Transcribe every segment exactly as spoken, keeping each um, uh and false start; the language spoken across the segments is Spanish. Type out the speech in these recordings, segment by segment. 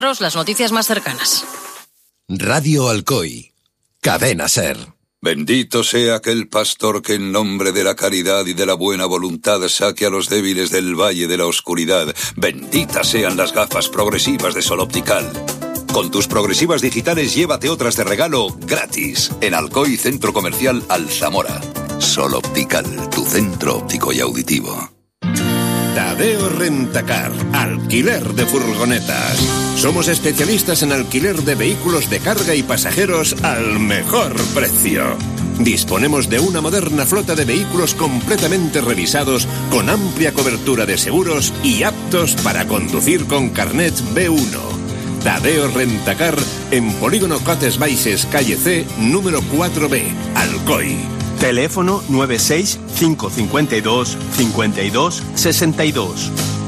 Las noticias más cercanas. Radio Alcoy, Cadena SER. Bendito sea aquel pastor que en nombre de la caridad y de la buena voluntad saque a los débiles del valle de la oscuridad. Benditas sean las gafas progresivas de Sol Optical. Con tus progresivas digitales llévate otras de regalo gratis en Alcoy Centro Comercial Alzamora. Sol Optical, tu centro óptico y auditivo. Tadeo Rentacar, alquiler de furgonetas. Somos especialistas en alquiler de vehículos de carga y pasajeros al mejor precio. Disponemos de una moderna flota de vehículos completamente revisados, con amplia cobertura de seguros y aptos para conducir con carnet B uno. Tadeo Rentacar, en Polígono Cotes Baixes, calle C, número cuatro B, Alcoy. Teléfono nueve seis cinco cinco dos cinco dos seis dos.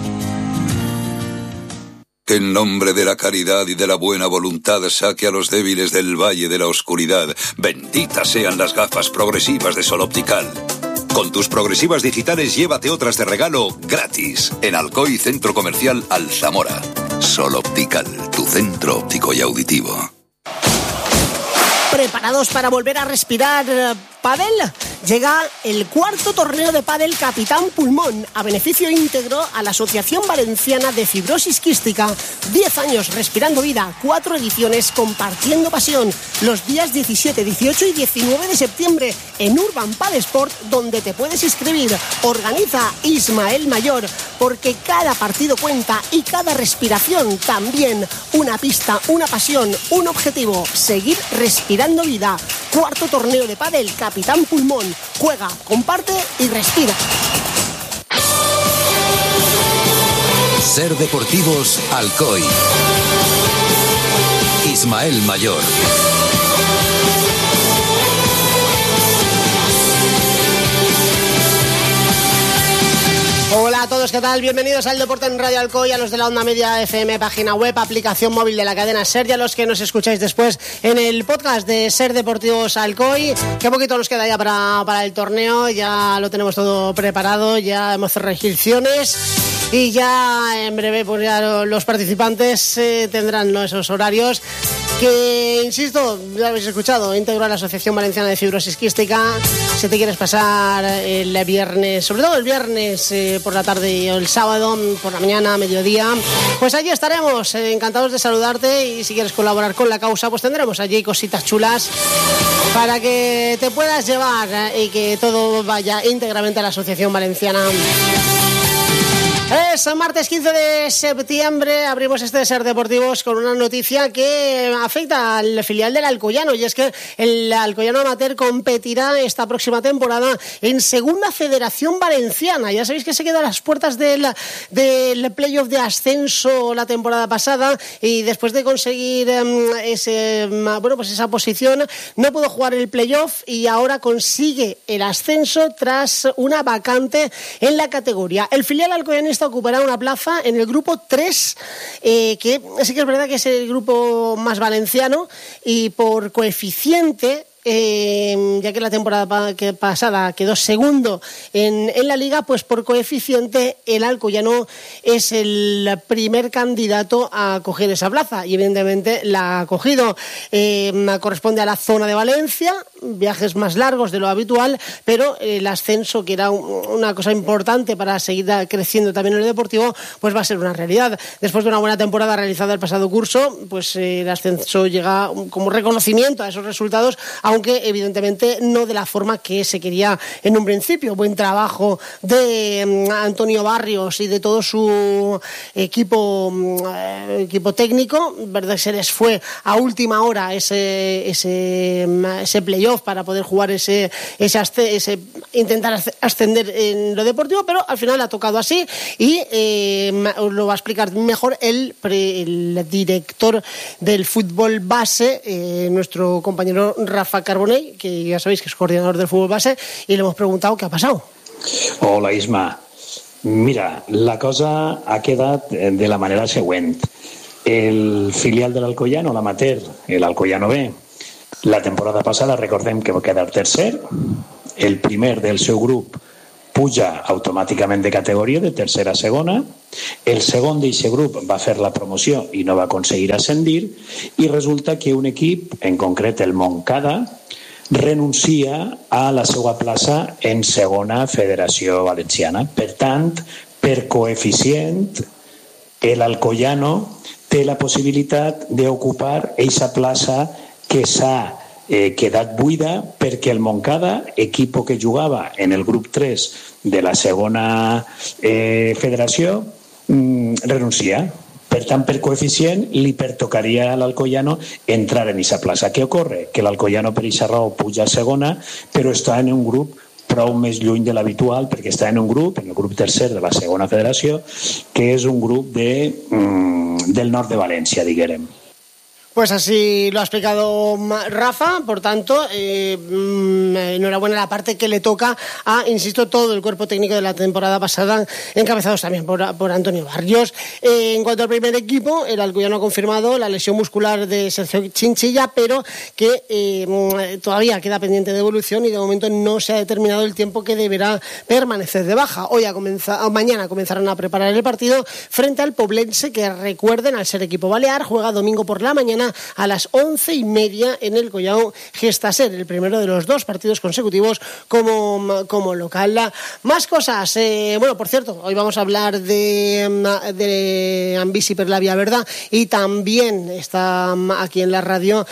Que en nombre de la caridad y de la buena voluntad saque a los débiles del valle de la oscuridad. Benditas sean las gafas progresivas de Sol Optical. Con tus progresivas digitales llévate otras de regalo gratis en Alcoy Centro Comercial Alzamora. Sol Optical, tu centro óptico y auditivo. ¿Preparados para volver a respirar pádel? Llega el cuarto torneo de pádel Capitán Pulmón, a beneficio íntegro a la Asociación Valenciana de Fibrosis Quística. Diez años respirando vida, cuatro ediciones compartiendo pasión. Los días diecisiete, dieciocho y diecinueve de septiembre en Urban Padel Sport, donde te puedes inscribir. Organiza Ismael Mayor, porque cada partido cuenta y cada respiración también. Una pista, una pasión, un objetivo: seguir respirando vida. Cuarto torneo de pádel Capitán Pulmón. Juega, comparte y respira. SER Deportivos Alcoy. Ismael Mayor. Hola a todos, ¿qué tal? Bienvenidos al Deporte en Radio Alcoy, a los de la Onda Media F M, página web, aplicación móvil de la cadena SER, y a los que nos escucháis después en el podcast de SER Deportivos Alcoy. Qué poquito nos queda ya para, para el torneo, ya lo tenemos todo preparado, ya hemos cerrado inscripciones y ya en breve pues ya los participantes eh, tendrán, ¿no?, esos horarios que, insisto, ya habéis escuchado, íntegro a la Asociación Valenciana de Fibrosis Quística. Si te quieres pasar el viernes, sobre todo el viernes eh, por la tarde o el sábado por la mañana, mediodía, pues allí estaremos, eh, encantados de saludarte, y si quieres colaborar con la causa, pues tendremos allí cositas chulas para que te puedas llevar eh, y que todo vaya íntegramente a la Asociación Valenciana. Es martes quince de septiembre, abrimos este SER Deportivos con una noticia que afecta al filial del Alcoyano, y es que el Alcoyano Amateur competirá esta próxima temporada en Segunda Federación Valenciana. Ya sabéis que se quedó a las puertas del, del playoff de ascenso la temporada pasada, y después de conseguir um, ese, bueno, pues esa posición no pudo jugar el playoff, y ahora consigue el ascenso tras una vacante en la categoría. El filial alcoyanista ocupará una plaza en el grupo tres, eh, que sí que es verdad que es el grupo más valenciano, y por coeficiente, Eh, ya que la temporada pa- que pasada quedó segundo en, en la liga, pues por coeficiente el Alcoyano es el primer candidato a coger esa plaza, y evidentemente la ha cogido. Eh, corresponde a la zona de Valencia, viajes más largos de lo habitual, pero el ascenso, que era un, una cosa importante para seguir creciendo también en el deportivo, pues va a ser una realidad. Después de una buena temporada realizada el pasado curso, pues eh, el ascenso llega como reconocimiento a esos resultados, aunque evidentemente no de la forma que se quería en un principio. Buen trabajo de um, Antonio Barrios y de todo su equipo um, equipo técnico. Verdad, se les fue a última hora ese ese, ese playoff para poder jugar ese, ese, ese intentar ascender en lo deportivo, pero al final ha tocado así, y eh, lo va a explicar mejor el, el director del fútbol base, eh, nuestro compañero Rafa Carbonell, que ya sabéis que es coordinador del fútbol base, y le hemos preguntado qué ha pasado. Hola, Isma. Mira, la cosa ha quedat de la manera següent. El filial de l'Alcoyano, l'amateur, l'Alcoyano B, la temporada passada recordem que va quedar tercer. El primer del seu grup puja automàticament de categoria, de tercera a segona. El segon d'aquest grup va fer la promoció i no va aconseguir ascendir, i resulta que un equip, en concret el Montcada, renuncia a la seva plaça en segona Federació Valenciana. Per tant, per coeficient, l'Alcoyano té la possibilitat d'ocupar aquesta plaça que s'ha eh, quedat buida perquè el Montcada, equip que jugava en el grup tres de la segona eh, federació, mm, renuncia. Per tant, per coeficient, li pertocaria a l'Alcoyano entrar en aquesta plaça. Què ocorre? Que l'Alcoyano per aquesta raó puja a segona, però està en un grup prou més lluny de l'habitual, perquè està en un grup, en el grup tercer de la segona federació, que és un grup de, mm, del nord de València, diguem. Pues así lo ha explicado Rafa, por tanto, eh, enhorabuena la parte que le toca a, insisto, todo el cuerpo técnico de la temporada pasada, encabezados también por, por Antonio Barrios. Eh, en cuanto al primer equipo, el Alcoyano ha confirmado la lesión muscular de Sergio Chinchilla, pero que eh, todavía queda pendiente de evolución y de momento no se ha determinado el tiempo que deberá permanecer de baja. Hoy ha comenzado, mañana comenzarán a preparar el partido frente al Poblense, que recuerden, al ser equipo balear, juega domingo por la mañana a las once y media en el Collao Gestaser, el primero de los dos partidos consecutivos como, como local. Más cosas, eh, bueno, por cierto, hoy vamos a hablar de, de Ambisi per la Vía Verda, y también está aquí en la radio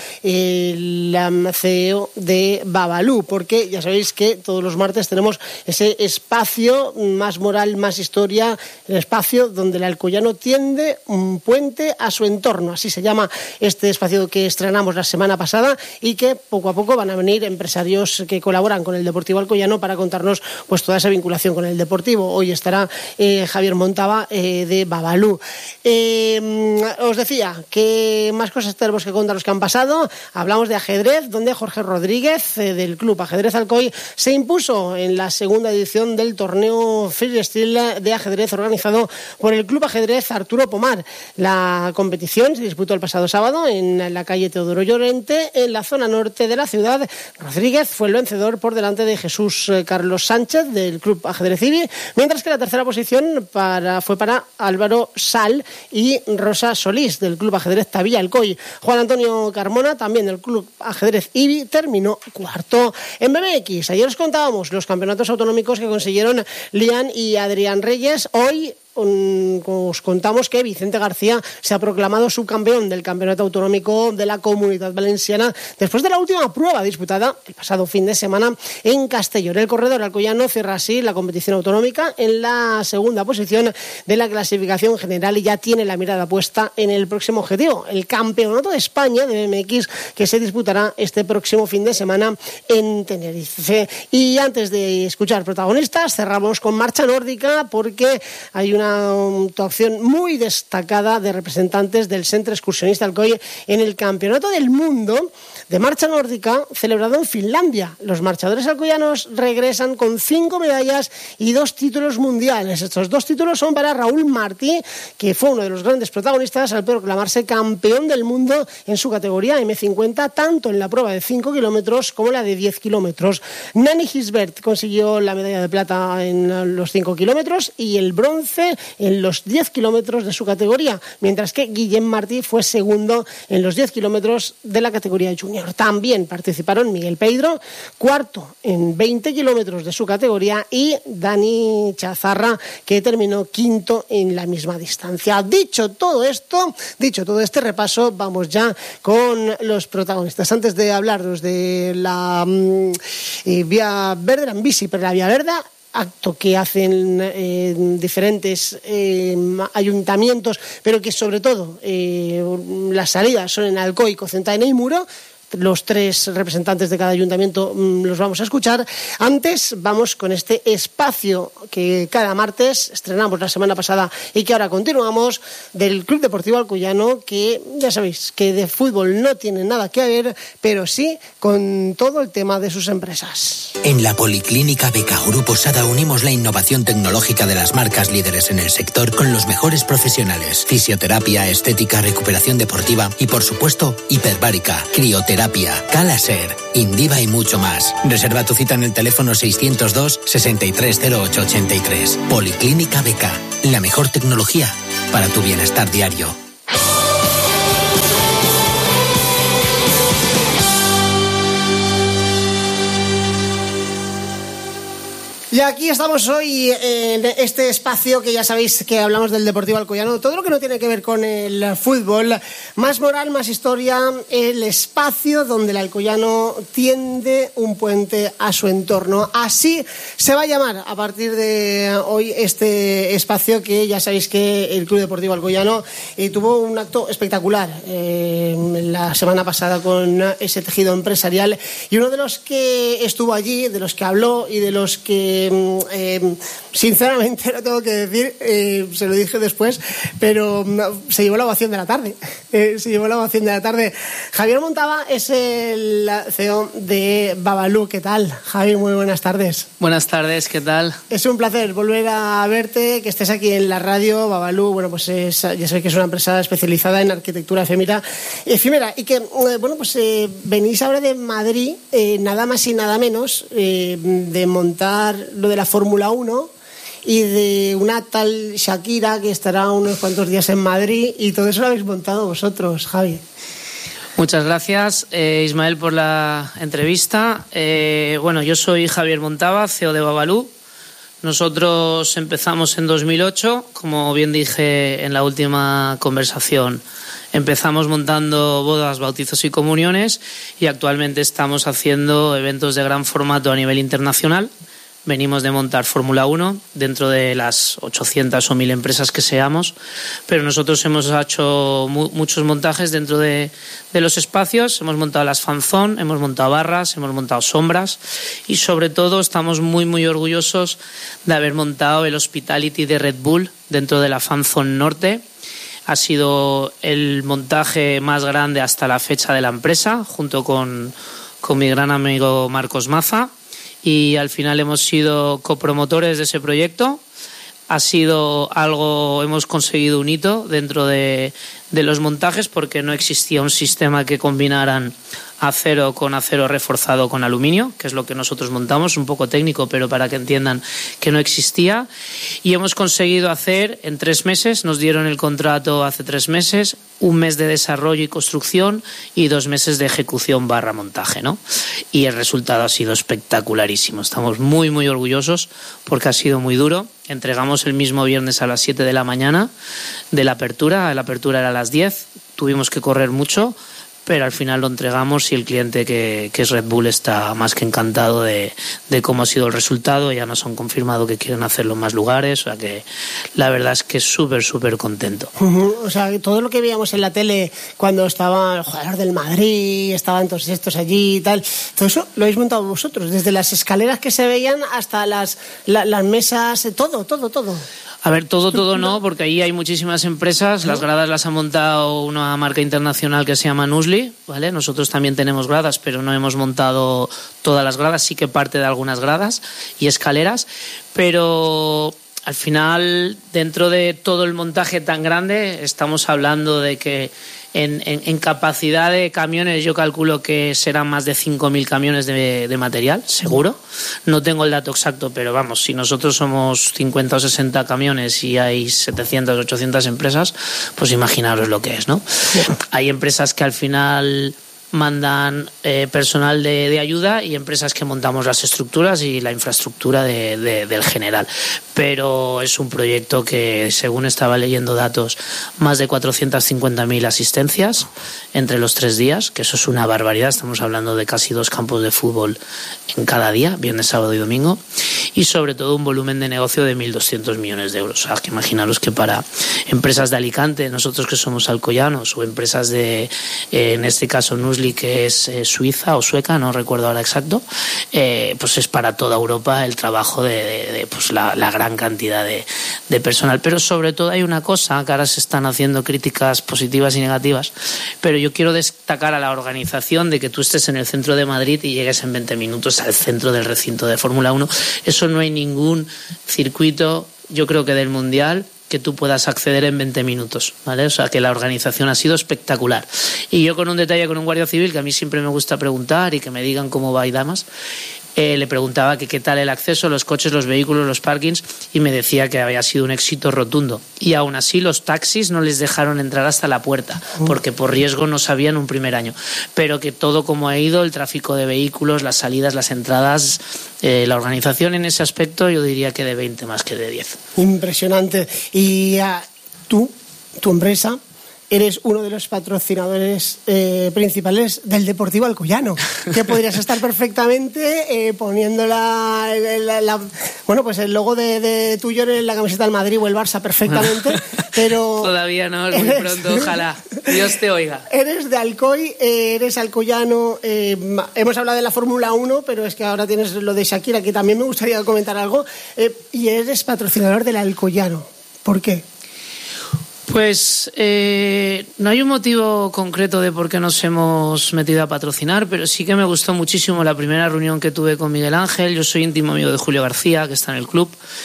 el C E O de Babalu, porque ya sabéis que todos los martes tenemos ese espacio más moral, más historia, el espacio donde el alcoyano tiende un puente a su entorno, así se llama este espacio que estrenamos la semana pasada, y que poco a poco van a venir empresarios que colaboran con el Deportivo Alcoyano para contarnos pues toda esa vinculación con el Deportivo. Hoy estará eh, Javier Montaba eh, de Babalu. Eh, os decía que más cosas tenemos que contar los que han pasado. Hablamos de ajedrez, donde Jorge Rodríguez eh, del Club Ajedrez Alcoy se impuso en la segunda edición del torneo freestyle de ajedrez organizado por el Club Ajedrez Arturo Pomar. La competición se disputó el pasado sábado en la calle Teodoro Llorente, en la zona norte de la ciudad. Rodríguez fue el vencedor por delante de Jesús Carlos Sánchez del Club Ajedrez Ibi, mientras que la tercera posición para, fue para Álvaro Sal y Rosa Solís del Club Ajedrez Tavilla Alcoy. Juan Antonio Carmona, también del Club Ajedrez Ibi, terminó cuarto. En B M X, ayer os contábamos los campeonatos autonómicos que consiguieron Lian y Adrián Reyes. Hoy os contamos que Vicente García se ha proclamado subcampeón del Campeonato Autonómico de la Comunidad Valenciana después de la última prueba disputada el pasado fin de semana en Castellón. El corredor alcoyano cierra así la competición autonómica en la segunda posición de la clasificación general y ya tiene la mirada puesta en el próximo objetivo, el Campeonato de España de B M X, que se disputará este próximo fin de semana en Tenerife. Y antes de escuchar protagonistas, cerramos con marcha nórdica, porque hay una una actuación muy destacada de representantes del Centro Excursionista Alcoy en el Campeonato del Mundo de Marcha Nórdica celebrado en Finlandia. Los marchadores alcoyanos regresan con cinco medallas y dos títulos mundiales. Estos dos títulos son para Raúl Martí, que fue uno de los grandes protagonistas al proclamarse campeón del mundo en su categoría eme cincuenta, tanto en la prueba de cinco kilómetros como la de diez kilómetros. Nani Gisbert consiguió la medalla de plata en los cinco kilómetros y el bronce en los diez kilómetros de su categoría, mientras que Guillem Martí fue segundo en los diez kilómetros de la categoría junior. También participaron Miguel Peidro, cuarto en veinte kilómetros de su categoría, y Dani Chazarra, que terminó quinto en la misma distancia. Dicho todo esto, dicho todo este repaso, vamos ya con los protagonistas. Antes de hablaros de la um, eh, Vía Verde, la Ambisi per la Vía Verde, acto que hacen eh, diferentes eh, ayuntamientos, pero que sobre todo eh, las salidas son en Alcoy, Cocentaina y Muro. Los tres representantes de cada ayuntamiento mmm, los vamos a escuchar. Antes vamos con este espacio que cada martes estrenamos la semana pasada y que ahora continuamos, del Club Deportivo Alcoyano, que ya sabéis que de fútbol no tiene nada que ver, pero sí con todo el tema de sus empresas. En la Policlínica Beca Grupo Sada unimos la innovación tecnológica de las marcas líderes en el sector con los mejores profesionales: fisioterapia, estética, recuperación deportiva y, por supuesto, hiperbárica, crioterapia fisioterapia, Calaser, Indiva y mucho más. Reserva tu cita en el teléfono seiscientos dos, sesenta y tres cero ocho ochenta y tres. Policlínica B K, la mejor tecnología para tu bienestar diario. Y aquí estamos hoy en este espacio que ya sabéis que hablamos del Deportivo Alcoyano, todo lo que no tiene que ver con el fútbol, más moral, más historia, el espacio donde el alcoyano tiende un puente a su entorno. Así se va a llamar a partir de hoy este espacio, que ya sabéis que el Club Deportivo Alcoyano eh, tuvo un acto espectacular eh, la semana pasada con ese tejido empresarial, y uno de los que estuvo allí, de los que habló y de los que Eh, sinceramente lo tengo que decir, eh, se lo dije después, pero no, se llevó la ovación de la tarde eh, se llevó la ovación de la tarde. Javier Montava es el C E O de Babalú. ¿Qué tal, Javi? Muy buenas tardes. Buenas tardes, ¿qué tal? Es un placer volver a verte, que estés aquí en la radio. Babalú, bueno, pues es, ya sabéis que es una empresa especializada en arquitectura efímera, efímera y que, eh, bueno, pues eh, venís ahora de Madrid, eh, nada más y nada menos, eh, de montar lo de la Fórmula uno y de una tal Shakira que estará unos cuantos días en Madrid, y todo eso lo habéis montado vosotros, Javi. Muchas gracias, eh, Ismael, por la entrevista. Eh, bueno, yo soy Javier Montava, C E O de Babalú. Nosotros empezamos en dos mil ocho, como bien dije en la última conversación. Empezamos montando bodas, bautizos y comuniones, y actualmente estamos haciendo eventos de gran formato a nivel internacional. Venimos de montar Fórmula uno dentro de las ochocientas o mil empresas que seamos, pero nosotros hemos hecho mu- muchos montajes dentro de, de los espacios. Hemos montado las fanzone, hemos montado barras, hemos montado sombras, y sobre todo estamos muy muy orgullosos de haber montado el Hospitality de Red Bull dentro de la fanzone norte. Ha sido el montaje más grande hasta la fecha de la empresa, junto con, con mi gran amigo Marcos Maza. Y al final hemos sido copromotores de ese proyecto. Ha sido algo, hemos conseguido un hito dentro de, de los montajes, porque no existía un sistema que combinaran acero con acero reforzado con aluminio, que es lo que nosotros montamos, un poco técnico, pero para que entiendan que no existía. Y hemos conseguido hacer en tres meses, nos dieron el contrato hace tres meses, un mes de desarrollo y construcción y dos meses de ejecución barra montaje, ¿no? Y el resultado ha sido espectacularísimo. Estamos muy, muy orgullosos porque ha sido muy duro. Entregamos el mismo viernes a las siete de la mañana de la apertura. La apertura era a las diez. Tuvimos que correr mucho, pero al final lo entregamos, y el cliente, que, que es Red Bull, está más que encantado de, de cómo ha sido el resultado. Ya nos han confirmado que quieren hacerlo en más lugares, o sea que la verdad es que es súper, súper contento. Uh-huh. O sea, todo lo que veíamos en la tele cuando estaba el jugador del Madrid, estaban todos estos allí y tal, todo eso lo habéis montado vosotros, desde las escaleras que se veían hasta las, la, las mesas, todo, todo, todo. A ver, todo, todo no, porque ahí hay muchísimas empresas. Las gradas las ha montado una marca internacional que se llama Nusli, ¿vale? Nosotros también tenemos gradas, pero no hemos montado todas las gradas, sí que parte de algunas gradas y escaleras, pero al final, dentro de todo el montaje tan grande, estamos hablando de que En, en, en capacidad de camiones yo calculo que serán más de cinco mil camiones de, de material, seguro. No tengo el dato exacto, pero vamos, si nosotros somos cincuenta o sesenta camiones y hay setecientas, ochocientas empresas, pues imaginaros lo que es, ¿no? Hay empresas que al final mandan eh, personal de, de ayuda, y empresas que montamos las estructuras y la infraestructura de, de, del general. Pero es un proyecto que, según estaba leyendo datos, más de cuatrocientas cincuenta mil asistencias entre los tres días, que eso es una barbaridad. Estamos hablando de casi dos campos de fútbol en cada día, viernes, sábado y domingo, y sobre todo un volumen de negocio de mil doscientos millones de euros. O sea, que imaginaros que para empresas de Alicante, nosotros que somos alcoyanos, o empresas de, eh, en este caso, Nusli, que es eh, suiza o sueca, no recuerdo ahora exacto, eh, pues es para toda Europa el trabajo de, de, de pues la, la gran cantidad de, de personal. Pero sobre todo hay una cosa, que ahora se están haciendo críticas positivas y negativas, pero yo quiero destacar a la organización de que tú estés en el centro de Madrid y llegues en veinte minutos al centro del recinto de Fórmula uno. Eso no hay ningún circuito, yo creo que del Mundial, que tú puedas acceder en veinte minutos, ¿vale? O sea, que la organización ha sido espectacular. Y yo con un detalle con un guardia civil, que a mí siempre me gusta preguntar y que me digan cómo va y damas, Eh, le preguntaba que qué tal el acceso, los coches, los vehículos, los parkings, y me decía que había sido un éxito rotundo. Y aún así los taxis no les dejaron entrar hasta la puerta, porque por riesgo no sabían un primer año. Pero que todo como ha ido, el tráfico de vehículos, las salidas, las entradas, eh, la organización en ese aspecto yo diría que de veinte más que de diez. Impresionante. Y uh, tú, tu empresa, eres uno de los patrocinadores eh, principales del Deportivo Alcoyano, que podrías estar perfectamente eh, poniendo la, la, la, bueno, pues el logo de, de tuyo en la camiseta del Madrid o el Barça perfectamente, pero... Todavía no, es muy eres, pronto, ojalá. Dios te oiga. Eres de Alcoy, eh, eres alcoyano, eh, hemos hablado de la Fórmula uno, pero es que ahora tienes lo de Shakira, que también me gustaría comentar algo, eh, y eres patrocinador del Alcoyano. ¿Por qué? Pues eh, no hay un motivo concreto de por qué nos hemos metido a patrocinar, pero sí que me gustó muchísimo la primera reunión que tuve con Miguel Ángel. Yo soy íntimo amigo de Julio García, que está en el club,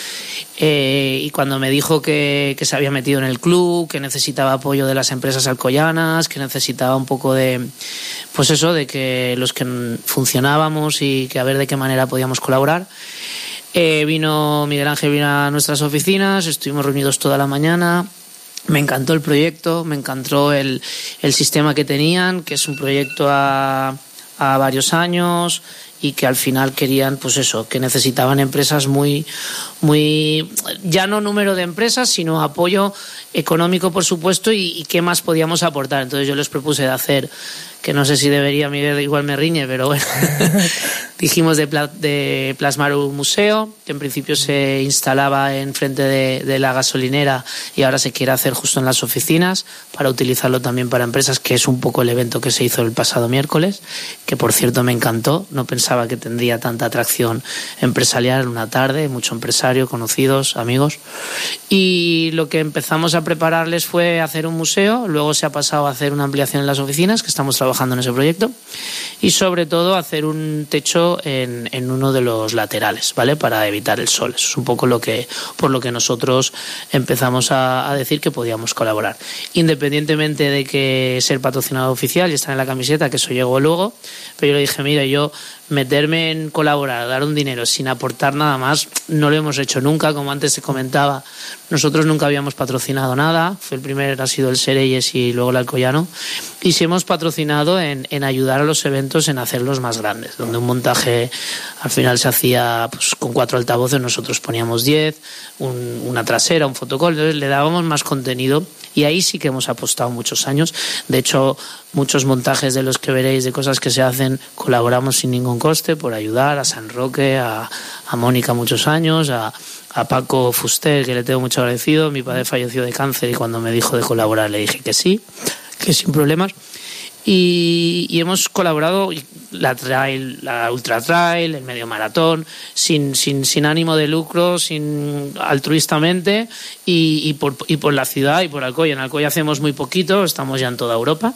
eh, y cuando me dijo que, que se había metido en el club, que necesitaba apoyo de las empresas alcoyanas, que necesitaba un poco de, pues eso, de que los que funcionábamos y que a ver de qué manera podíamos colaborar. Eh, vino Miguel Ángel, vino a nuestras oficinas, estuvimos reunidos toda la mañana. Me encantó el proyecto, me encantó el, el sistema que tenían, que es un proyecto a, a varios años y que al final querían, pues eso, que necesitaban empresas muy, muy, ya no número de empresas, sino apoyo económico, por supuesto, y, y qué más podíamos aportar. Entonces yo les propuse de hacer, que no sé si debería, Miguel igual me riñe, pero bueno, dijimos de, pla de plasmar un museo, que en principio se instalaba en frente de, de la gasolinera y ahora se quiere hacer justo en las oficinas, para utilizarlo también para empresas, que es un poco el evento que se hizo el pasado miércoles, que por cierto me encantó, no pensaba que tendría tanta atracción empresarial en una tarde, mucho empresario, conocidos, amigos, y lo que empezamos a prepararles fue hacer un museo, luego se ha pasado a hacer una ampliación en las oficinas, que estamos trabajando en ese proyecto, y sobre todo hacer un techo en, en uno de los laterales, ¿vale? Para evitar el sol. Eso es un poco lo que, por lo que nosotros empezamos a, a decir que podíamos colaborar. Independientemente de que ser patrocinador oficial y estar en la camiseta, que eso llegó luego, pero yo le dije, mira, yo meterme en colaborar, dar un dinero sin aportar nada más, no lo hemos hecho nunca, como antes se comentaba. Nosotros nunca habíamos patrocinado nada, fue el primer, ha sido el Sereyes y luego el Alcoyano, y sí hemos patrocinado en, en ayudar a los eventos en hacerlos más grandes, donde un montaje al final se hacía pues, con cuatro altavoces, nosotros poníamos diez, un, una trasera, un fotocall, entonces le dábamos más contenido, y ahí sí que hemos apostado muchos años. De hecho, muchos montajes de los que veréis, de cosas que se hacen, colaboramos sin ningún coste por ayudar a San Roque, a, a Mónica muchos años, a, a Paco Fuster, que le tengo mucho agradecido. Mi padre falleció de cáncer y cuando me dijo de colaborar le dije que sí, que sin problemas. Y, y hemos colaborado la trail, la ultra trail, el medio maratón, sin, sin, sin ánimo de lucro, sin altruistamente, y, y, por, y por la ciudad y por Alcoy. En Alcoy hacemos muy poquito, estamos ya en toda Europa.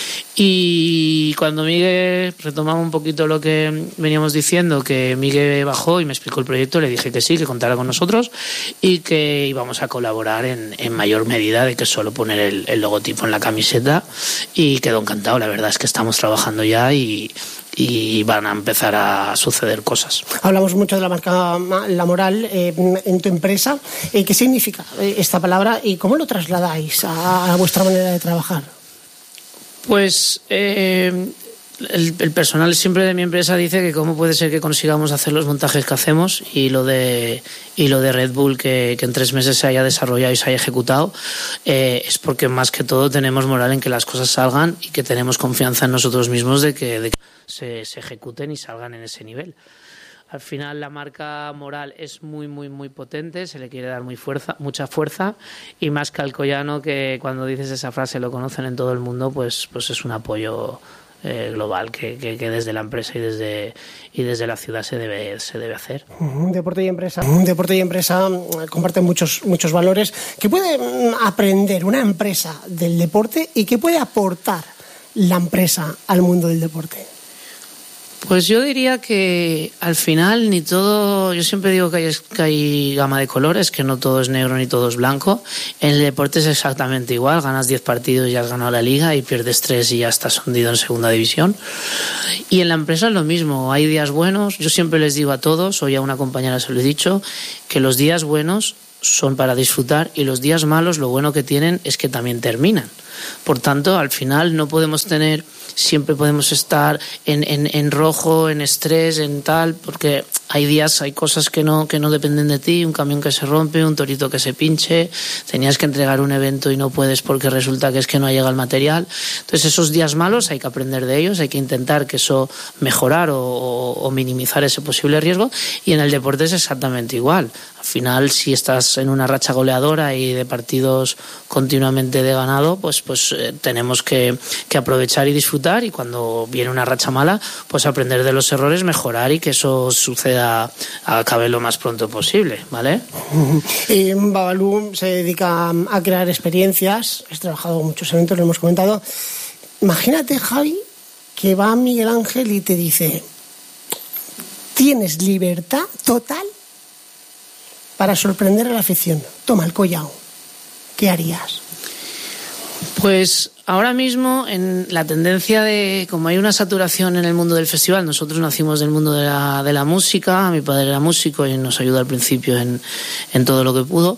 Y cuando Miguel, retomamos un poquito lo que veníamos diciendo, que Miguel bajó y me explicó el proyecto, le dije que sí, que contara con nosotros y que íbamos a colaborar en, en mayor medida de que solo poner el, el logotipo en la camiseta, y quedó encantado. La verdad es que estamos trabajando ya y, y van a empezar a suceder cosas. Hablamos mucho de la marca La Moral eh, en tu empresa. Eh, ¿Qué significa esta palabra y cómo lo trasladáis a, a vuestra manera de trabajar? Pues eh, el, el personal siempre de mi empresa dice que cómo puede ser que consigamos hacer los montajes que hacemos, y lo de y lo de Red Bull que, que en tres meses se haya desarrollado y se haya ejecutado, eh, es porque más que todo tenemos moral en que las cosas salgan y que tenemos confianza en nosotros mismos de que, de que se, se ejecuten y salgan en ese nivel. Al final la marca Moral es muy, muy, muy potente, se le quiere dar muy fuerza, mucha fuerza, y más que Alcoyano, que cuando dices esa frase lo conocen en todo el mundo, pues, pues es un apoyo eh, global que, que, que desde la empresa y desde, y desde la ciudad se debe, se debe hacer. Uh-huh. Deporte y empresa, uh-huh. Deporte y empresa comparten muchos, muchos valores. ¿Qué puede aprender una empresa del deporte y qué puede aportar la empresa al mundo del deporte? Pues yo diría que al final ni todo, yo siempre digo que hay, que hay gama de colores, que no todo es negro ni todo es blanco. En el deporte es exactamente igual, ganas diez partidos y ya has ganado la liga, y pierdes tres y ya estás hundido en segunda división. Y en la empresa es lo mismo, hay días buenos, yo siempre les digo a todos, hoy a una compañera se lo he dicho, que los días buenos son para disfrutar y los días malos lo bueno que tienen es que también terminan. Por tanto, al final no podemos tener, siempre podemos estar en, en, en rojo, en estrés, en tal, porque hay días, hay cosas que no, que no dependen de ti, un camión que se rompe, un torito que se pinche, tenías que entregar un evento y no puedes porque resulta que es que no ha llegado el material. Entonces esos días malos hay que aprender de ellos, hay que intentar que eso mejorar o, o, o minimizar ese posible riesgo, y en el deporte es exactamente igual. Al final, si estás en una racha goleadora y de partidos continuamente de ganado, pues, pues eh, tenemos que, que aprovechar y disfrutar, y cuando viene una racha mala, pues aprender de los errores, mejorar y que eso suceda, acabe lo más pronto posible, ¿vale? Y Babalú se dedica a crear experiencias, has trabajado en muchos eventos, lo hemos comentado. Imagínate, Javi, que va Miguel Ángel y te dice: tienes libertad total para sorprender a la afición. Toma el collao. ¿Qué harías? Pues ahora mismo, en la tendencia de, como hay una saturación en el mundo del festival, nosotros nacimos del mundo de la, de la música, mi padre era músico y nos ayudó al principio en, en todo lo que pudo,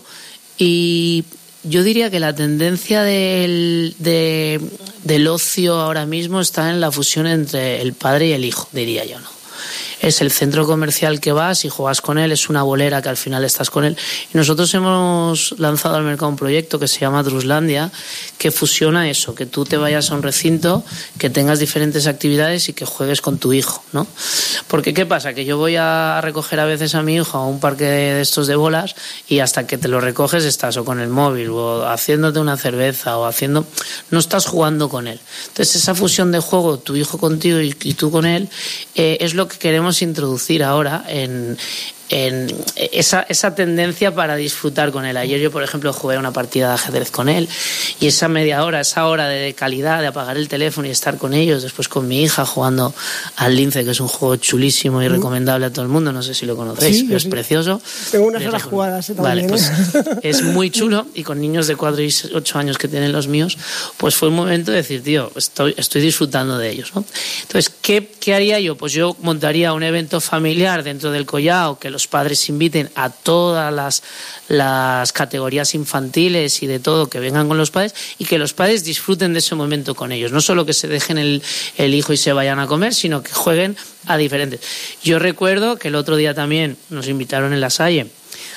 y yo diría que la tendencia del, de, del ocio ahora mismo está en la fusión entre el padre y el hijo, diría yo, ¿no? Es el centro comercial que vas y juegas con él, es una bolera que al final estás con él. Y nosotros hemos lanzado al mercado un proyecto que se llama Druslandia, que fusiona eso, que tú te vayas a un recinto, que tengas diferentes actividades y que juegues con tu hijo, ¿no? Porque ¿qué pasa? Que yo voy a recoger a veces a mi hijo a un parque de estos de bolas y hasta que te lo recoges estás o con el móvil o haciéndote una cerveza o haciendo... no estás jugando con él. Entonces esa fusión de juego, tu hijo contigo y, y tú con él, eh, es lo que queremos introducir ahora en, en esa, esa tendencia para disfrutar con él. Ayer yo, por ejemplo, jugué una partida de ajedrez con él, y esa media hora, esa hora de calidad de apagar el teléfono y estar con ellos, después con mi hija jugando al Lince, que es un juego chulísimo y recomendable a todo el mundo, no sé si lo conocéis, sí, pero sí. Es precioso. Tengo unas horas jugadas, ¿eh? Vale, pues es muy chulo, y con niños de cuatro y ocho años que tienen los míos, pues fue un momento de decir, tío, estoy, estoy disfrutando de ellos, ¿no? Entonces, ¿qué, qué haría yo? Pues yo montaría un evento familiar dentro del Collao, que los padres inviten a todas las, las categorías infantiles y de todo, que vengan con los padres y que los padres disfruten de ese momento con ellos. No solo que se dejen el, el hijo y se vayan a comer, sino que jueguen a diferentes. Yo recuerdo que el otro día también nos invitaron en La Salle.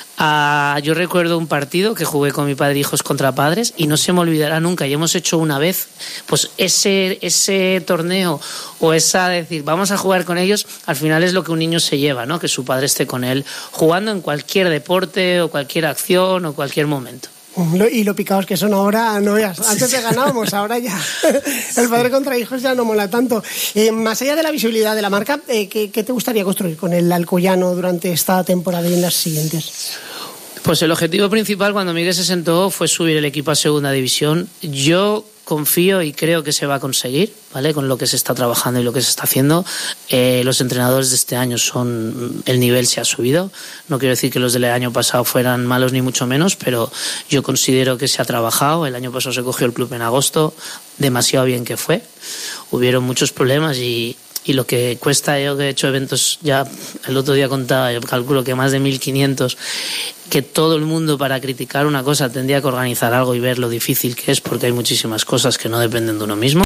Uh, yo recuerdo un partido que jugué con mi padre, hijos contra padres, y no se me olvidará nunca. Y hemos hecho una vez, pues ese ese torneo o esa decir, vamos a jugar con ellos, al final es lo que un niño se lleva, ¿no? Que su padre esté con él jugando en cualquier deporte o cualquier acción o cualquier momento. Y lo picados que son ahora, no veas. Antes te ganábamos, ahora ya el padre contra hijos ya no mola tanto. Eh, más allá de la visibilidad de la marca, eh, ¿qué, ¿qué te gustaría construir con el Alcoyano durante esta temporada y en las siguientes? Pues el objetivo principal cuando Miguel se sentó fue subir el equipo a segunda división. Yo confío y creo que se va a conseguir, ¿vale? Con lo que se está trabajando y lo que se está haciendo. Eh, los entrenadores de este año son... el nivel se ha subido. No quiero decir que los del año pasado fueran malos ni mucho menos, pero yo considero que se ha trabajado. El año pasado se cogió el club en agosto, demasiado bien que fue. Hubieron muchos problemas y... y lo que cuesta, yo que he hecho eventos, ya el otro día contaba, yo calculo que más de mil quinientos, que todo el mundo para criticar una cosa tendría que organizar algo y ver lo difícil que es, porque hay muchísimas cosas que no dependen de uno mismo.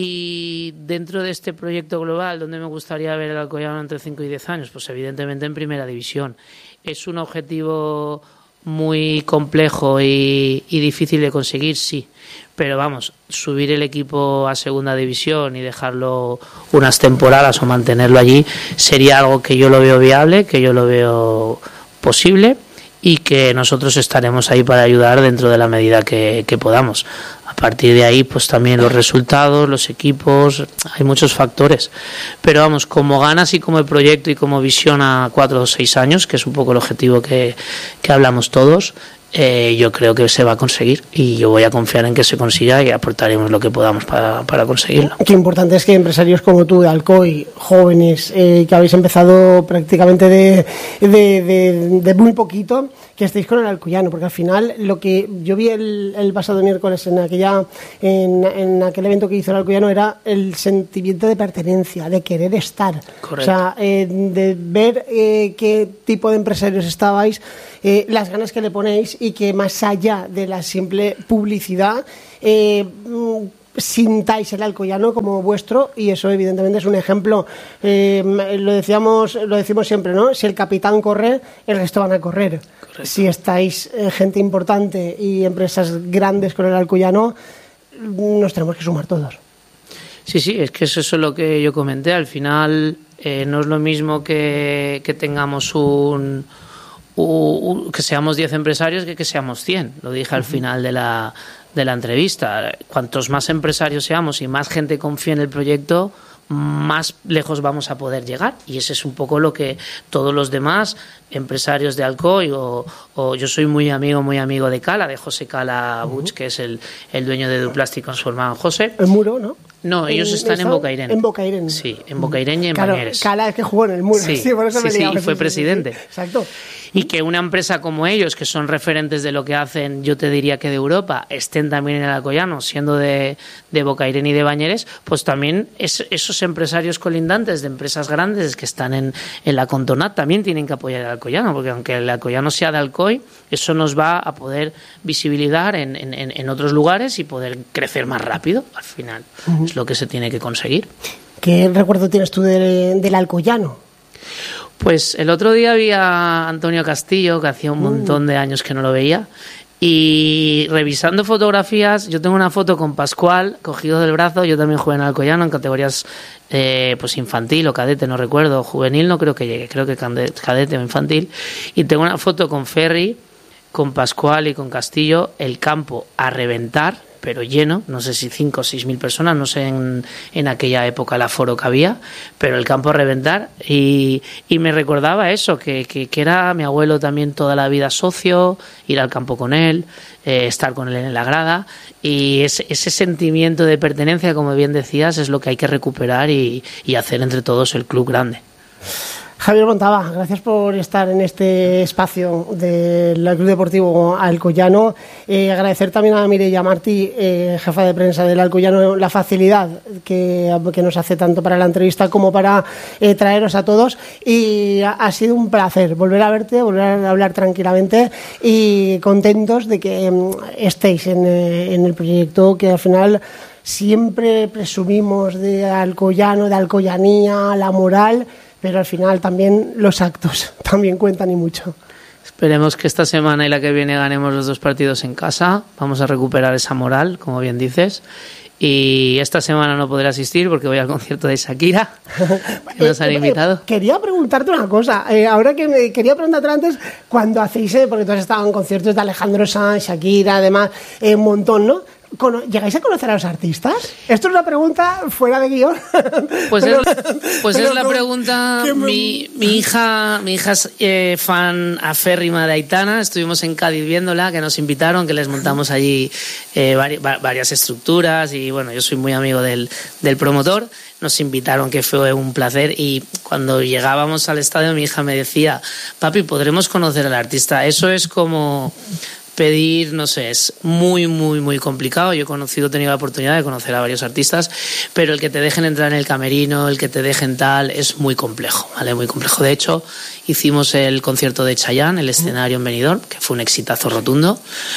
Y dentro de este proyecto global, ¿dónde me gustaría ver el Alcoyano entre cinco y diez años? Pues evidentemente en primera división. Es un objetivo muy complejo y, y difícil de conseguir, sí. Pero vamos, subir el equipo a segunda división y dejarlo unas temporadas o mantenerlo allí sería algo que yo lo veo viable, que yo lo veo posible y que nosotros estaremos ahí para ayudar dentro de la medida que, que podamos. A partir de ahí, pues también los resultados, los equipos, hay muchos factores. Pero vamos, como ganas y como proyecto y como visión a cuatro o seis años, que es un poco el objetivo que, que hablamos todos, eh, yo creo que se va a conseguir y yo voy a confiar en que se consiga y aportaremos lo que podamos para, para conseguirlo. Qué importante es que empresarios como tú de Alcoy, jóvenes, eh, que habéis empezado prácticamente de, de, de, de muy poquito, que estéis con el alcoyano, porque al final lo que yo vi el, el pasado miércoles en aquella en, en aquel evento que hizo el alcoyano era el sentimiento de pertenencia, de querer estar. Correcto. O sea, eh, de ver eh, qué tipo de empresarios estabais, eh, las ganas que le ponéis y que más allá de la simple publicidad eh, sintáis el alcoyano como vuestro, y eso evidentemente es un ejemplo. Eh, lo decíamos, lo decimos siempre, ¿no? Si el capitán corre, el resto van a correr. Correcto. Si estáis eh, gente importante y empresas grandes con el alcoyano, nos tenemos que sumar todos. Sí, sí, es que eso es lo que yo comenté. Al final eh, no es lo mismo que, que tengamos un, un, un que seamos diez empresarios que que seamos cien. Lo dije al final de la de la entrevista. Cuantos más empresarios seamos y más gente confíe en el proyecto, más lejos vamos a poder llegar, y ese es un poco lo que todos los demás empresarios de Alcoy o, o yo soy muy amigo muy amigo de Cala, de José Cala Buch, uh-huh. que es el, el dueño de Duplastic con su hermano José. El Muro, ¿no? No, ellos en, están en Bocairén. En Bocairén. Sí, en Bocairén y en claro, Bañeres. Cala es que jugó en el Muro. Sí, sí, por eso sí, me sí, liaba, y fue sí, presidente. Sí, sí. Exacto. Y que una empresa como ellos, que son referentes de lo que hacen, yo te diría que de Europa, estén también en el alcoyano, siendo de, de Bocairén y de Bañeres, pues también es, esos empresarios colindantes de empresas grandes que están en, en la Contonat también tienen que apoyar el alcoyano, porque aunque el alcoyano sea de Alcoy, eso nos va a poder visibilizar en, en, en otros lugares y poder crecer más rápido, al final. Uh-huh. Es lo que se tiene que conseguir. ¿Qué recuerdo tienes tú de, del alcoyano? Pues el otro día vi a Antonio Castillo, que hacía un montón de años que no lo veía, y revisando fotografías, yo tengo una foto con Pascual cogido del brazo. Yo también jugué en Alcoyano en categorías eh, pues infantil o cadete, no recuerdo, juvenil no creo que llegue, creo que cadete o infantil, y tengo una foto con Ferri, con Pascual y con Castillo, el campo a reventar, pero lleno, no sé si cinco o seis mil personas, no sé en, en aquella época el aforo que había, pero el campo a reventar, y, y me recordaba eso, que, que, que era mi abuelo también toda la vida socio, ir al campo con él, eh, estar con él en la grada, y ese, ese sentimiento de pertenencia, como bien decías, es lo que hay que recuperar y, y hacer entre todos el club grande. Javier Montava, gracias por estar en este espacio del Club Deportivo Alcoyano. Eh, agradecer también a Mireia Martí, eh, jefa de prensa del Alcoyano, la facilidad que, que nos hace tanto para la entrevista como para eh, traeros a todos. Y ha, ha sido un placer volver a verte, volver a hablar tranquilamente y contentos de que eh, estéis en, eh, en el proyecto que al final siempre presumimos de Alcoyano, de alcoyanía, la moral, pero al final también los actos también cuentan y mucho. Esperemos que esta semana y la que viene ganemos los dos partidos en casa. Vamos a recuperar esa moral, como bien dices. Y esta semana no podré asistir porque voy al concierto de Shakira, que nos han invitado. Eh, quería preguntarte una cosa. Eh, ahora que me quería preguntarte antes, cuando hacéis, eh, porque tú has estado en conciertos de Alejandro Sanz, Shakira, además, eh, un montón, ¿no? ¿Llegáis a conocer a los artistas? Esto es una pregunta fuera de guión. Pues pero, es, pues es la no, pregunta. Me... Mi, mi hija mi hija es eh, fan aférrima de Aitana. Estuvimos en Cádiz viéndola, que nos invitaron, que les montamos allí eh, vari, varias estructuras, y bueno, yo soy muy amigo del, del promotor. Nos invitaron, que fue un placer, y cuando llegábamos al estadio mi hija me decía: papi, ¿podremos conocer al artista? Eso es como pedir, no sé, es muy, muy, muy complicado. Yo he conocido, he tenido la oportunidad de conocer a varios artistas, pero el que te dejen entrar en el camerino, el que te dejen tal, es muy complejo, ¿vale? Muy complejo. De hecho, hicimos el concierto de Chayanne, el escenario en Benidorm, que fue un exitazo rotundo,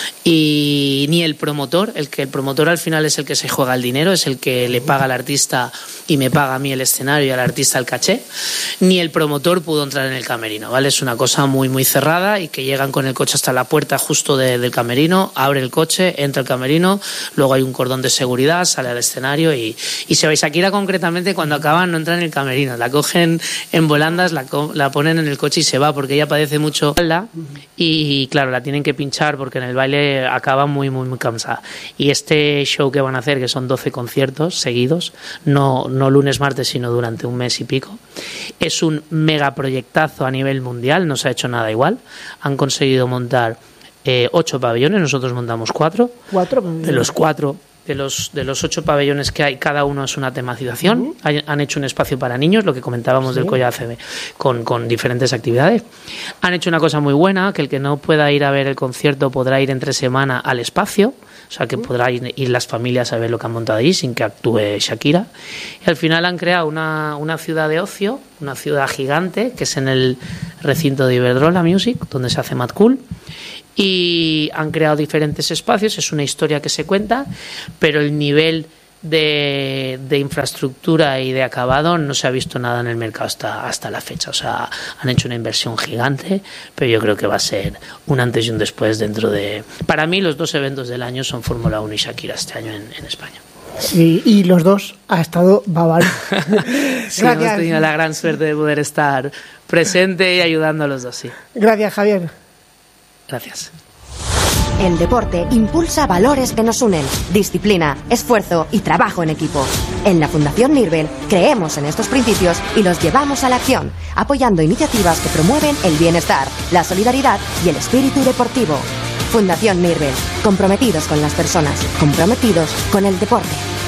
y ni el promotor, el que el promotor al final es el que se juega el dinero, es el que le paga al artista y me paga a mí el escenario y al artista el caché, ni el promotor pudo entrar en el camerino, ¿vale? Es una cosa muy, muy cerrada, y que llegan con el coche hasta la puerta justo de del camerino, abre el coche, entra el camerino, luego hay un cordón de seguridad, sale al escenario y, y se va. Shakira concretamente, cuando acaban, no entra en el camerino, la cogen en volandas, la, la ponen en el coche y se va, porque ella padece mucho y claro, la tienen que pinchar porque en el baile acaba muy, muy, muy cansada. Y este show que van a hacer, que son doce conciertos seguidos, no, no lunes, martes, sino durante un mes y pico, es un mega proyectazo a nivel mundial, no se ha hecho nada igual. Han conseguido montar eh, ocho pabellones, nosotros montamos cuatro. Cuatro pabellones. De los cuatro, de los, de los ocho pabellones que hay, cada uno es una tematización. Uh-huh. Hay, han hecho un espacio para niños, lo que comentábamos sí. del Colla A C B, con, con diferentes actividades. Han hecho una cosa muy buena, que el que no pueda ir a ver el concierto podrá ir entre semana al espacio, o sea que uh-huh. podrá ir, ir las familias a ver lo que han montado allí sin que actúe Shakira. Y al final han creado una, una ciudad de ocio, una ciudad gigante, que es en el recinto de Iberdrola Music, donde se hace Mad Cool. Y han creado diferentes espacios, es una historia que se cuenta, pero el nivel de, de infraestructura y de acabado no se ha visto nada en el mercado hasta, hasta la fecha. O sea, han hecho una inversión gigante, pero yo creo que va a ser un antes y un después dentro de... Para mí los dos eventos del año son Fórmula uno y Shakira este año en, en España. Sí, y los dos ha estado Babalu. Sí, hemos tenido la gran suerte de poder estar presente y ayudando a los dos, sí. Gracias, Javier. Gracias. El deporte impulsa valores que nos unen, disciplina, esfuerzo y trabajo en equipo. En la Fundación Nirvel creemos en estos principios y los llevamos a la acción, apoyando iniciativas que promueven el bienestar, la solidaridad y el espíritu deportivo. Fundación Nirvel, comprometidos con las personas, comprometidos con el deporte.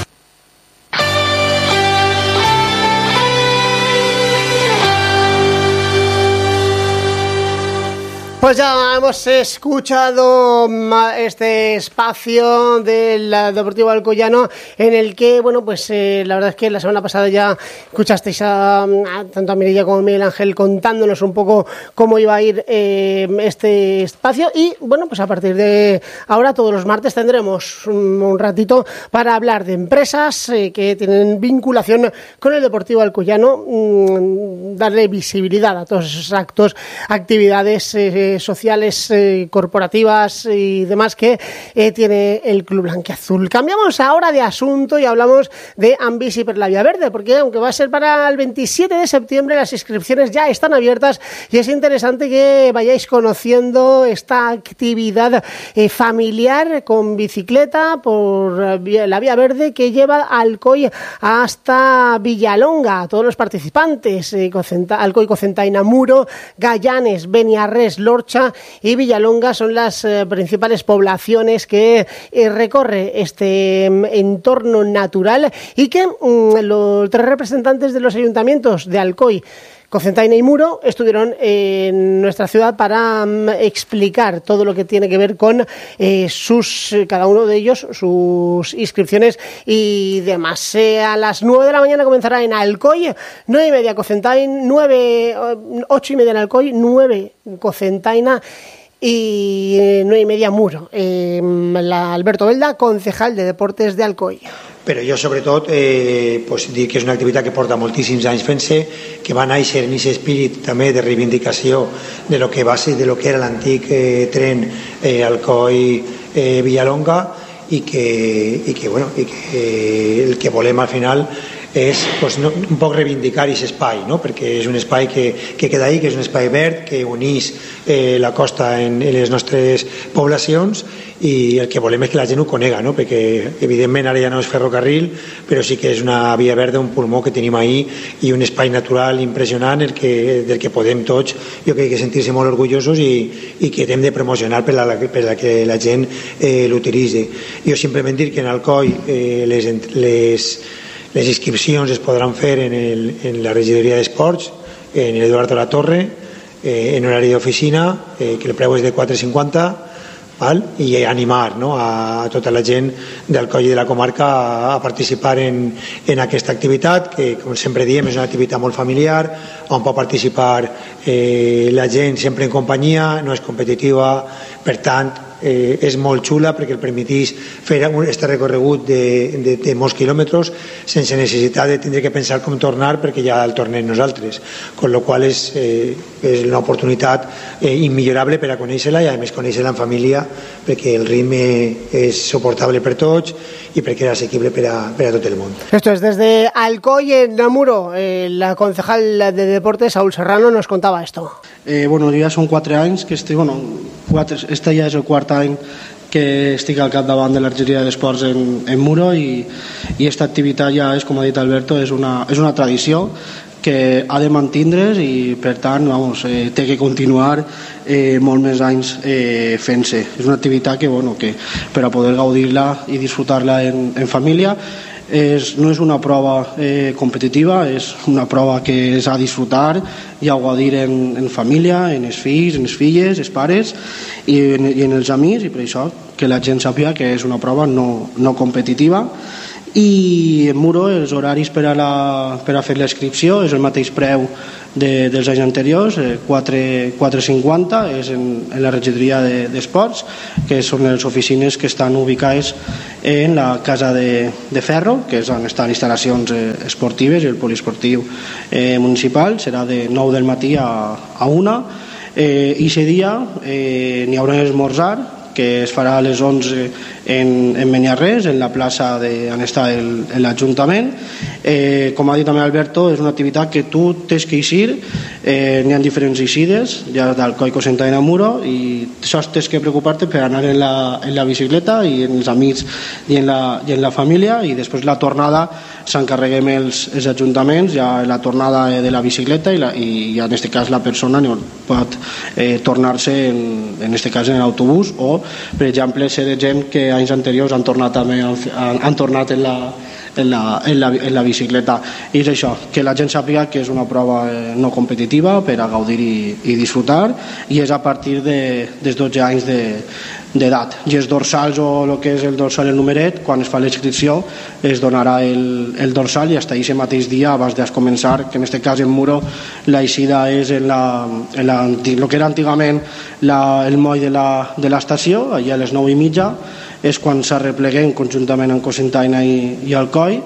Pues ya hemos escuchado este espacio del Deportivo Alcoyano en el que, bueno, pues eh, la verdad es que la semana pasada ya escuchasteis a, a tanto a Mireia como a Miguel Ángel contándonos un poco cómo iba a ir eh, este espacio y, bueno, pues a partir de ahora todos los martes tendremos un, un ratito para hablar de empresas eh, que tienen vinculación con el Deportivo Alcoyano, mmm, darle visibilidad a todos esos actos, actividades eh, sociales, eh, corporativas y demás que eh, tiene el Club Blanquiazul. Cambiamos ahora de asunto y hablamos de Ambisi per la Vía Verde, porque aunque va a ser para el veintisiete de septiembre, las inscripciones ya están abiertas y es interesante que vayáis conociendo esta actividad eh, familiar con bicicleta por la Vía Verde que lleva Alcoy hasta Villalonga. Todos los participantes, eh, Cocenta, Alcoy, Cocentaina, Muro, Gallanes, Beniarrés, Lorcha y Villalonga son las eh, principales poblaciones que eh, recorre este eh, entorno natural y que mm, los tres representantes de los ayuntamientos de Alcoy, Cocentaina y Muro estuvieron en nuestra ciudad para um, explicar todo lo que tiene que ver con eh, sus, cada uno de ellos, sus inscripciones y demás. Eh, a las nueve de la mañana comenzará en Alcoy, nueve y media Cocentaina, nueve, ocho y media en Alcoy, nueve Cocentaina y nueve y media Muro. Eh, la Alberto Belda, concejal de Deportes de Alcoy. Però jo, sobretot, eh, pues, dic que és una activitat que porta moltíssims anys fent-se, que va néixer en aquest espírit també de reivindicació de lo que va ser, de lo que era l'antic eh, tren eh, Alcoi-Villalonga eh, i que, i que, bueno, i que eh, el que volem al final és pues, no, un poc reivindicar aquest espai, no? Perquè és un espai que, que queda ahí, que és un espai verd, que unís eh, la costa en, en les nostres poblacions i el que volem és que la gent ho conega, no? Perquè evidentment ara ja no és ferrocarril, però sí que és una via verda, un pulmó que tenim ahí i un espai natural impressionant el que, del que podem tots, jo crec que sentir-se molt orgullosos i, i que hem de promocionar per la, per la que la gent eh, l'utilitzi. Jo simplement dir que en Alcoi eh, les, les Les inscripcions es podran fer en, el, en la regidoria d'Esports, en Eduardo La Torre, eh, en horari d'oficina, eh, que el preu és de quatre cinquanta, val? I animar, no? a, a tota la gent d'Alcoi i de la comarca a, a participar en, en aquesta activitat, que com sempre diem és una activitat molt familiar, on pot participar eh, la gent sempre en companyia, no és competitiva, per tant eh, és molt xula perquè el permetís fer aquest recorregut de, de, de molts quilòmetres sense necessitat de tindre que pensar com tornar perquè ja el tornem nosaltres, con lo qual és, eh, és una oportunitat eh, immillorable per a conèixer-la i a més conèixer-la en família perquè el ritme és soportable per tots y porque era asequible para, para todo el mundo. Esto es desde Alcoy en Namuro. Eh, la concejal de Deportes, Saúl Serrano, nos contaba esto. Eh, bueno, ja són quatre anys que estic, bueno, quatre, este ja és el quart any que estic al capdavant de l'Argeria d'Esports en, en Muro i, i esta activitat ja és, com ha dit Alberto, és una, és una tradició que ha de mantindre's i per tant vamos, eh, té que continuar eh, molt més anys eh, fent-se. És una activitat que, bueno, que per a poder gaudir-la i disfrutar-la en, en família és, no és una prova eh, competitiva, és una prova que és a disfrutar i a gaudir en, en família, en els fills, en les filles, els pares i en, i en els amics, i per això que la gent sàpiga que és una prova no, no competitiva. I en Muro els horaris per a, la, per a fer la inscripció és el mateix preu de, dels anys anteriors, eh, quatre cinquanta, és en, en la regidoria d'esports, de, que són les oficines que estan ubicades en la Casa de, de Ferro, que és on estan instal·lacions eh, esportives, i el poliesportiu eh, municipal. Serà de nou del matí a, a una, eh, i aquest dia eh, n'hi haurà un esmorzar que es farà a les onze en, en Beniarrés, en la plaça de, on està el, l'Ajuntament. Eh, com ha dit també Alberto, és una activitat que tu tens que eixir, eh, n'hi ha diferents eixides, ja d'Alcoi, Cocentaina, Muro, i això tens que preocupar-te per anar en la, en la bicicleta i en els amics i en la, i en la família, i després la tornada s'encarreguem els, els ajuntaments, ja la tornada de la bicicleta, i, la, i en aquest cas la persona pot eh, tornar-se en, en aquest cas en l'autobús, o per exemple ser de gent que anys anteriors han tornat també han, han tornat en la, en, la, en, la, en la bicicleta. I és això, que la gent sàpiga que és una prova eh, no competitiva per a gaudir i, i disfrutar, i és a partir de, dels dotze anys de d'edat. I els dorsals, o el que és el dorsal, el numeret, quan es fa la inscripció es donarà el, el dorsal, i hasta aquest mateix dia abans de començar, que en aquest cas en Muro la eixida és en la, en la, el que era antigament la, el moll de l'estació, allà a les nou i mitja és quan s'arrepleguem conjuntament amb Cocentaina i, i Alcoi,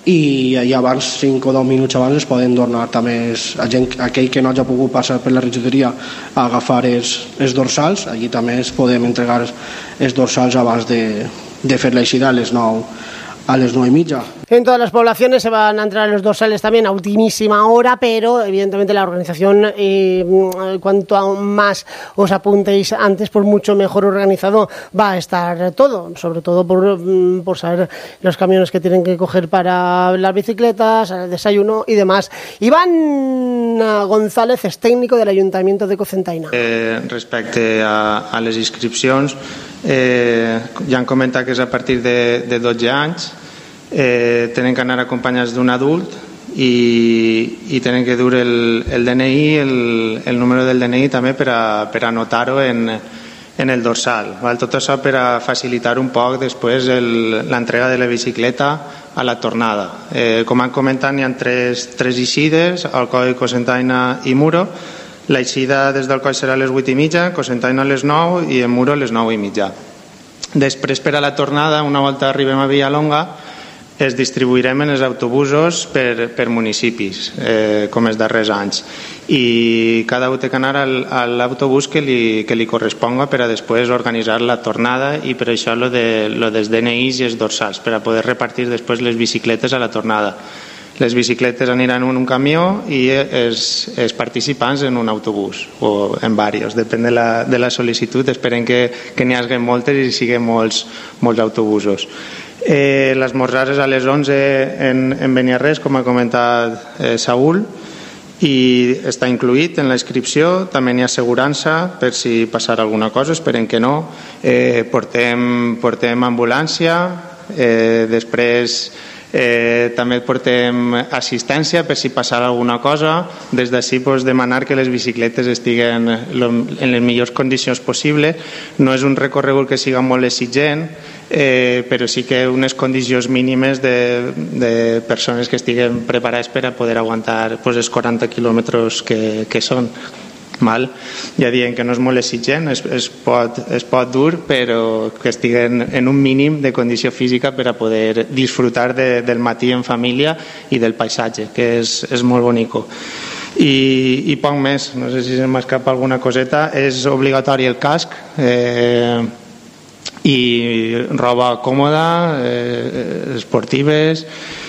i, i abans, cinc o deu minuts abans, es poden donar també a gent, aquell que no hagi pogut passar per la regidoria a agafar els, els dorsals. Allí també es podem entregar els dorsals abans de, de fer l'eixida a les nou a les nueve y media. En todas las poblaciones se van a entrar los dorsales también a ultimísima hora, pero evidentemente la organización, eh, cuanto más os apuntéis antes, por mucho mejor organizado va a estar todo, sobre todo por, por saber los camiones que tienen que coger para las bicicletas, el desayuno y demás. Iván González es técnico del Ayuntamiento de Cocentaina. Eh, respecte a, a les inscripcions, eh, ja han comentat que és a partir de, de dotze anys, eh, tenen que anar acompanyats d'un adult i, i tenen que dur el, el D N I, el, el número del D N I també per a, per a anotar-ho en, en el dorsal. Val? Tot això per a facilitar un poc després l'entrega de la bicicleta a la tornada. Eh, com han comentat, hi ha tres, tres eixides, Alcoi, Cocentaina i Muro. L'eixida des d'Alcoi serà a les vuit i mitja, Cocentaina a les nou i en Muro a les nou i mitja. Després, per a la tornada, una volta arribem a Villalonga, es distribuirem en els autobusos per, per municipis, eh, com els darrers anys. I cada un té que anar al, a l'autobús que li, que li corresponga per a després organitzar la tornada, i per això lo, de, lo dels D N Is i els dorsals, per a poder repartir després les bicicletes a la tornada. Les bicicletes aniran en un camió i els, els participants en un autobús, o en diversos, depèn de la, de la sol·licitud. Esperem que, que n'hi hagi moltes i siguin molts, molts autobusos. Eh, l'esmorzar és a les onze en, en Beniarrés, com ha comentat eh, Saúl, i està incluït en la inscripció. També n'hi ha assegurança per si passarà alguna cosa, esperem que no. Eh, portem, portem ambulància, eh, després Eh, també portem assistència per si passarà alguna cosa. Des d'ací pues, demanar que les bicicletes estiguen en les millors condicions possibles. No és un recorregut que siga molt exigent, eh, però sí que unes condicions mínimes de, de persones que estiguen preparades per a poder aguantar pues, els quaranta quilòmetres que, que són. Mal. Ja diem que no és molt exigent, es, es, pot, es pot dur, però que estiguen en un mínim de condició física per a poder disfrutar de, del matí en família i del paisatge, que és, és molt bonico. I, i poc més, no sé si se m'escapa alguna coseta. És obligatori el casc, eh, i roba còmoda, eh, esportives,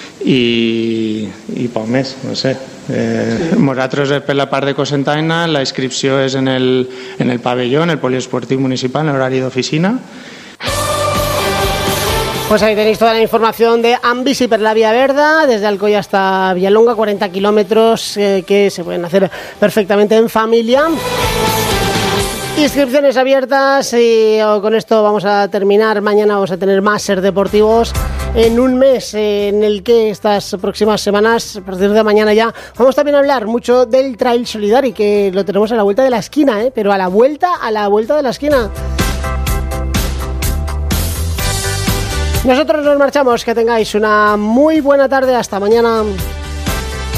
i, i poc més, no sé. Eh, nosaltres per la part de Cocentaina la inscripció és en el, en el pavelló, en el poliesportiu municipal, en l'horari d'oficina. Pues ahí tenéis toda la información de Ambisi per la Vía Verda, desde Alcoy hasta Villalonga, cuarenta kilómetros eh, que se pueden hacer perfectamente en familia. Inscripciones abiertas y oh, con esto vamos a terminar. Mañana vamos a tener más Ser Deportivos en un mes eh, en el que estas próximas semanas, a partir de mañana ya, vamos también a hablar mucho del Trail Solidari, que lo tenemos a la vuelta de la esquina, ¿eh? Pero a la vuelta, a la vuelta de la esquina. Nosotros nos marchamos, que tengáis una muy buena tarde, hasta mañana.